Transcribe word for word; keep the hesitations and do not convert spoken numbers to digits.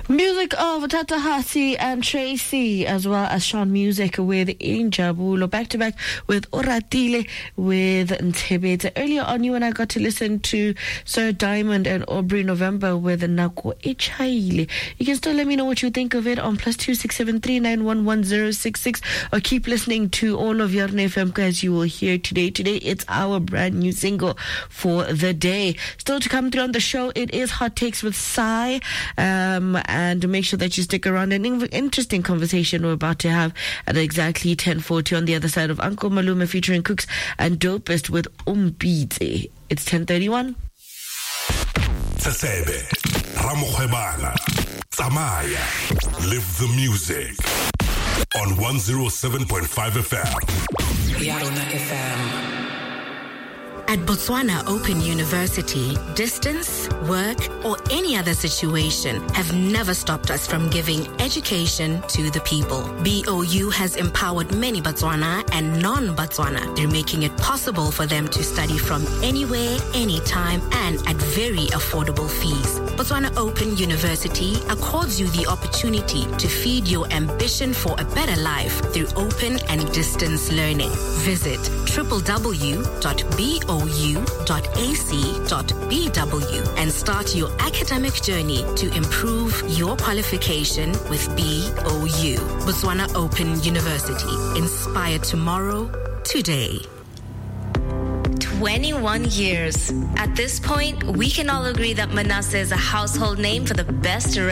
Music of Tata Hasi and Tracy, as well as Sean Music with Injabulo, back to back with Oratile with Ntebete. Earlier on, you and I got to listen to Sir Diamond and Aubrey November with Nako Echaile. You can still let me know what you think of it on plus two six seven three nine one one zero six six, or keep listening to all of your F M, as you will hear today. Today, it's our brand new single for the day. Still to come through on the show, it is Hot Takes with Sai. Um, and make sure that you stick around. An interesting conversation we're about to have at exactly ten forty on the other side of Uncle Malume featuring Cooks and Dopest with Umbite. It's ten thirty-one. Tsesebe, Ramokhwebana, Tsamaya, live the music on one oh seven point five F M. Yarona F M. At Botswana Open University, distance, work, or any other situation have never stopped us from giving education to the people. B O U has empowered many Botswana and non-Botswana through making it possible for them to study from anywhere, anytime, and at very affordable fees. Botswana Open University accords you the opportunity to feed your ambition for a better life through open and distance learning. Visit w w w dot b o u dot a c dot b w and start your academic journey to improve your qualification with B O U. Botswana Open University. Inspire tomorrow, today. twenty-one years. At this point, we can all agree that Manasseh is a household name for the best